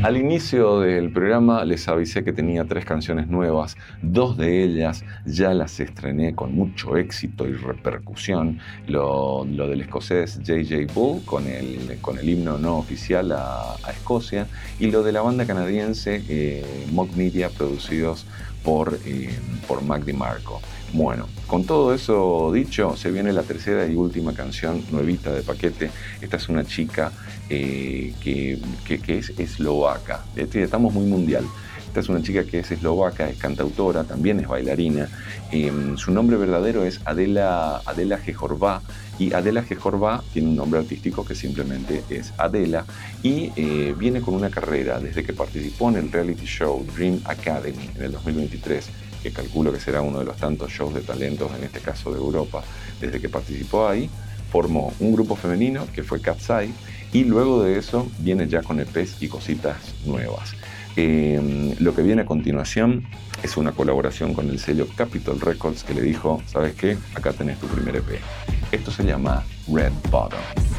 Al inicio del programa les avisé que tenía 3 canciones nuevas, 2 de ellas ya las estrené con mucho éxito y repercusión. Lo del escocés J.J. Bull con el himno no oficial a Escocia, y lo de la banda canadiense Mock Media, producidos por Mac DiMarco. Bueno, con todo eso dicho, se viene la tercera y última canción nuevita de paquete. Esta es una chica que es eslovaca. Estamos muy mundial. Esta es una chica que es eslovaca, es cantautora, también es bailarina. Su nombre verdadero es Adela Gejorvá, y Adela Gejorvá tiene un nombre artístico que simplemente es Adela, y viene con una carrera desde que participó en el reality show Dream Academy en el 2023, que calculo que será uno de los tantos shows de talentos, en este caso de Europa. Desde que participó ahí, formó un grupo femenino que fue Cat's Eye, y luego de eso viene ya con EPs y cositas nuevas. Lo que viene a continuación es una colaboración con el sello Capitol Records, que le dijo: ¿sabes qué? Acá tenés tu primer EP. Esto se llama Red Bottom.